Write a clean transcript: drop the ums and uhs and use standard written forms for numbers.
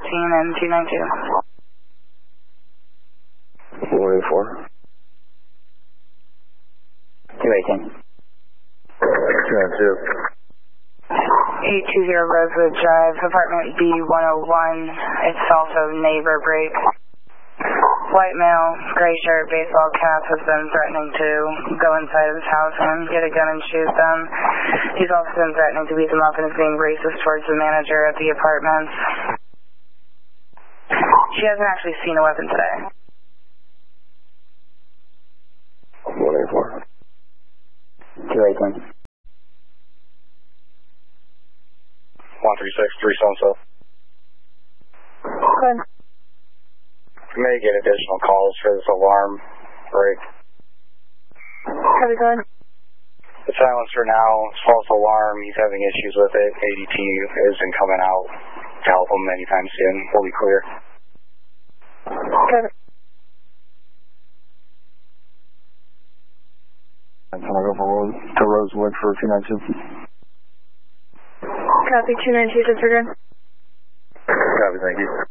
and 292. 184. 218. 292. 820 Rosewood Drive, apartment B101. It's also neighbor break. White male, gray shirt, baseball cap, has been threatening to go inside of his house and get a gun and shoot them. He's also been threatening to beat them up and is being racist towards the manager at the apartments. She hasn't actually seen a weapon today. 184. 218. 136, 3 so-and-so. Good. We may get additional calls for this alarm break. Copy, good. The silencer now, it's false alarm. He's having issues with it. ADT isn't coming out to help him anytime soon. We'll be clear. Copy. I'm going to go to Rosewood for 292. Copy, 292, disregard. Copy, thank you.